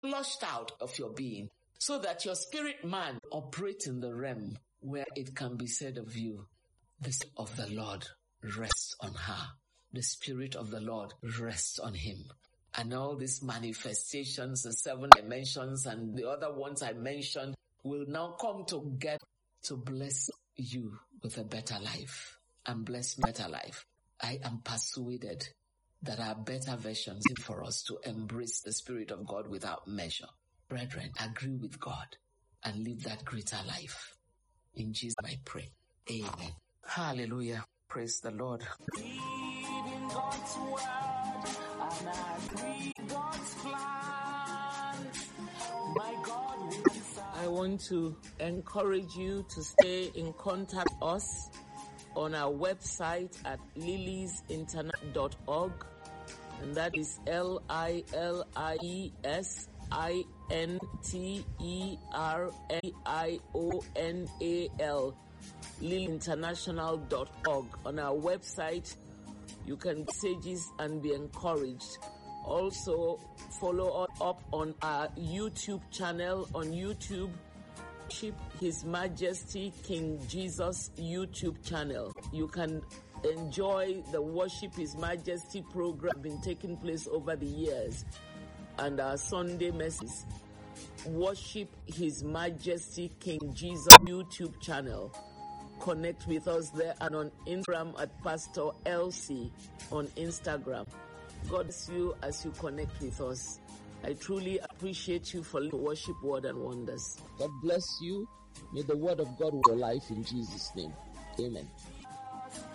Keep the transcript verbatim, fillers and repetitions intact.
flushed out of your being, so that your spirit man operates in the realm where it can be said of you, the Spirit of the Lord rests on her. The Spirit of the Lord rests on him. And all these manifestations, the seven dimensions and the other ones I mentioned, will now come together to bless you with a better life and bless better life. I am persuaded that there are better versions for us to embrace the Spirit of God without measure. Brethren, agree with God and live that greater life. In Jesus I pray. Amen. Hallelujah. Praise the Lord. Reading God's word and agree God's plan. My God will answer. I want to encourage you to stay in contact with us on our website at lilies internet dot org, and that is L I L I E S I N T E R A I O N A L, lily international dot org. On our website, you can messages and be encouraged. Also, follow up on our YouTube channel on YouTube. Worship His Majesty King Jesus YouTube channel. You can enjoy the Worship His Majesty program been taking place over the years, and our Sunday messages. Worship His Majesty King Jesus YouTube channel. Connect with us there and on Instagram at Pastor Elsie on Instagram. God bless you as you connect with us. I truly appreciate you for Worship Word and Wonders. God bless you. May the word of God be your life in Jesus' name. Amen.